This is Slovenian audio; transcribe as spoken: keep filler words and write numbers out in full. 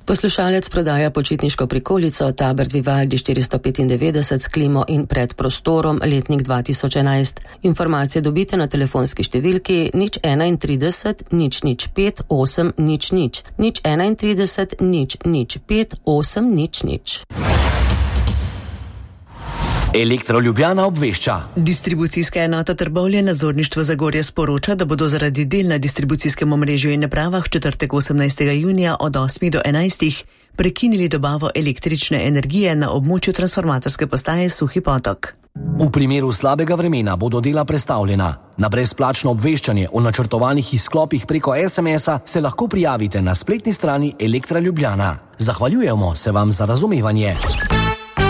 Poslušalec prodaja počitniško prikolico Tabert Vivaldi štiristo petindevetdeset s klimo in predprostorom, letnik dva tisoč enajst. Informacije dobite na telefonski številki nič enaintrideset, nič nič pet, osem, nič nič, nič enaintrideset, nič nič pet, osem, nič nič. Elektro Ljubljana obvešča. Distribucijska enota Trbovlje nadzorništvo Zagorje sporoča, da bodo zaradi del na distribucijskem omrežju in napravah v četrtek osemnajstega junija od osmih do enajstih prekinili dobavo električne energije na območju transformatorske postaje Suhi potok. V primeru slabega vremena bodo dela prestavljena. Na brezplačno obveščanje o načrtovanih izklopih preko es em es-a se lahko prijavite na spletni strani Elektra Ljubljana. Zahvaljujemo se vam za razumevanje.